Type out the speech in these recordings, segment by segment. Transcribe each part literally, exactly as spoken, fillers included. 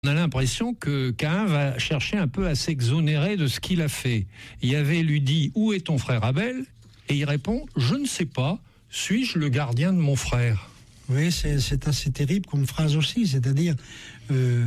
On a l'impression que Caïn va chercher un peu à s'exonérer de ce qu'il a fait. Yahvé lui dit « Où est ton frère Abel ?» Et il répond « Je ne sais pas, suis-je le gardien de mon frère ?» Oui, c'est, c'est assez terrible comme phrase aussi, c'est-à-dire euh,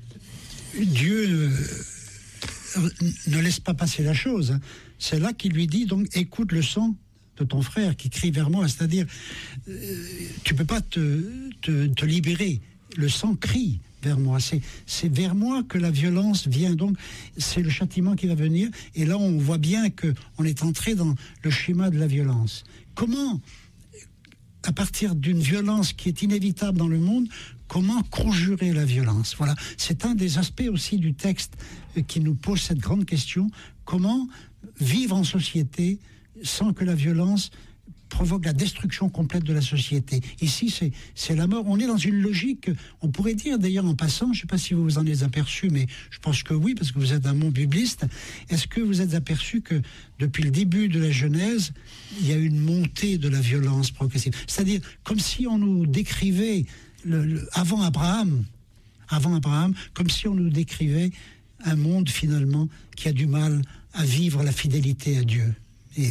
Dieu euh, ne laisse pas passer la chose. Hein. C'est là qu'il lui dit donc « Écoute le sang de ton frère qui crie vers moi », c'est-à-dire euh, tu ne peux pas te, te, te libérer, le sang crie vers moi, c'est, c'est vers moi que la violence vient, donc c'est le châtiment qui va venir, et là on voit bien qu'on est entré dans le schéma de la violence. Comment, à partir d'une violence qui est inévitable dans le monde, comment conjurer la violence? Voilà, c'est un des aspects aussi du texte qui nous pose cette grande question, comment vivre en société sans que la violence provoque la destruction complète de la société. Ici, c'est, c'est la mort. On est dans une logique, on pourrait dire d'ailleurs en passant, je ne sais pas si vous vous en êtes aperçu, mais je pense que oui, parce que vous êtes un bon bibliste. Est-ce que vous êtes aperçu que depuis le début de la Genèse, il y a une montée de la violence progressive? C'est-à-dire comme si on nous décrivait, le, le, avant Abraham, avant Abraham, comme si on nous décrivait un monde finalement qui a du mal à vivre la fidélité à Dieu. Et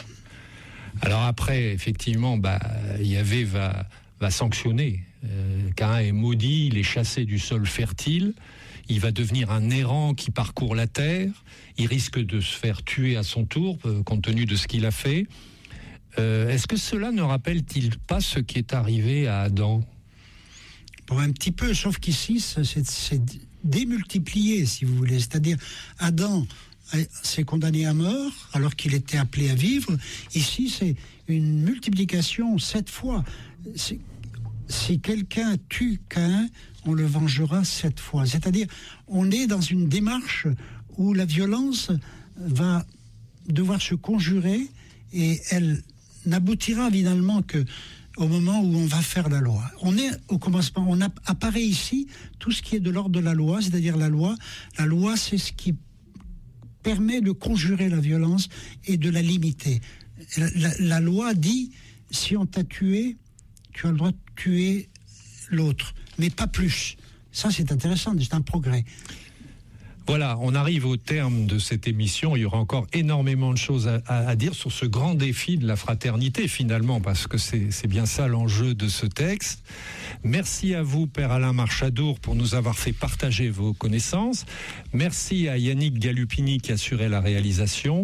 alors après, effectivement, bah, Yahvé va, va sanctionner. Euh, Caïn est maudit, il est chassé du sol fertile, il va devenir un errant qui parcourt la terre, il risque de se faire tuer à son tour, euh, compte tenu de ce qu'il a fait. Euh, est-ce que cela ne rappelle-t-il pas ce qui est arrivé à Adam ? Bon, un petit peu, sauf qu'ici, c'est, c'est démultiplié, si vous voulez. C'est-à-dire, Adam s'est condamné à mort alors qu'il était appelé à vivre. Ici, c'est une multiplication sept fois. C'est, si quelqu'un tue Caïn, on le vengera sept fois. C'est-à-dire, on est dans une démarche où la violence va devoir se conjurer et elle n'aboutira finalement que au moment où on va faire la loi. On est au commencement, on a, apparaît ici tout ce qui est de l'ordre de la loi, c'est-à-dire la loi. La loi, c'est ce qui permet de conjurer la violence et de la limiter. La, la, la loi dit, si on t'a tué, tu as le droit de tuer l'autre, mais pas plus. Ça, c'est intéressant, c'est un progrès. Voilà, on arrive au terme de cette émission. Il y aura encore énormément de choses à, à, à dire sur ce grand défi de la fraternité, finalement, parce que c'est, c'est bien ça l'enjeu de ce texte. Merci à vous, Père Alain Marchadour, pour nous avoir fait partager vos connaissances. Merci à Yannick Galupini qui assurait la réalisation.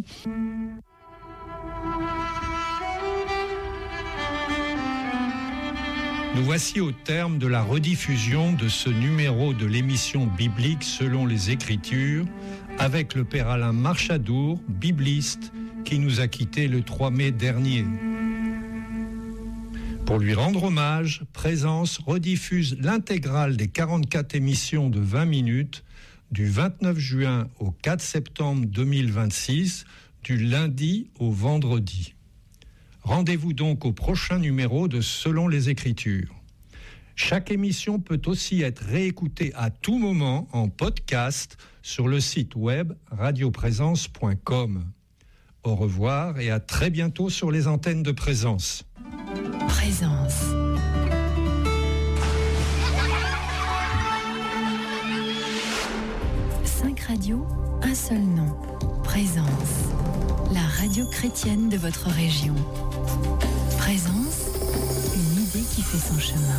Nous voici au terme de la rediffusion de ce numéro de l'émission biblique selon les Écritures, avec le Père Alain Marchadour, bibliste, qui nous a quittés le trois mai dernier. Pour lui rendre hommage, Présence rediffuse l'intégrale des quarante-quatre émissions de vingt minutes du vingt-neuf juin au quatre septembre deux mille vingt-six, du lundi au vendredi. Rendez-vous donc au prochain numéro de Selon les Écritures. Chaque émission peut aussi être réécoutée à tout moment en podcast sur le site web radioprésence point com. Au revoir et à très bientôt sur les antennes de Présence. Présence. Cinq radios, un seul nom. Présence. La radio chrétienne de votre région. Présence, une idée qui fait son chemin.